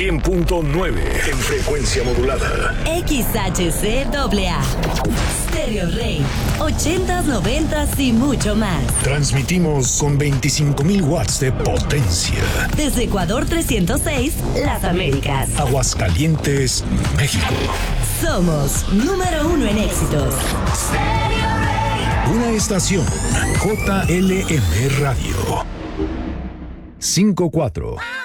100.9 en frecuencia modulada. XHCAA. Stereo Rey. 80s, 90s y mucho más. Transmitimos con 25,000 watts de potencia. Desde Ecuador 306, Las Américas. Aguascalientes, México. Somos número 1 en éxitos. Stereo Rey. Una estación JLM Radio. 54.